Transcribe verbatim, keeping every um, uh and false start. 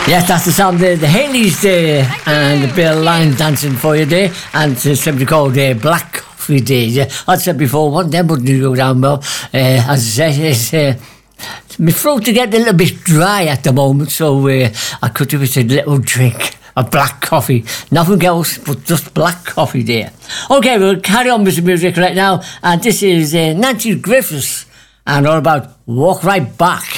Yes, that's the sound of the Haleys Day and the Bill Line dancing for you day, and it's something called uh, Black Coffee Day. Yeah, I said before, one of them wouldn't go down well. Uh, as I said, it's, uh, my throat to get a little bit dry at the moment, so uh, I could do with a little drink of black coffee. Nothing else but just black coffee there. Okay, we'll carry on with the music right now, and this is uh, Nancy Griffiths and all about Walk Right Back.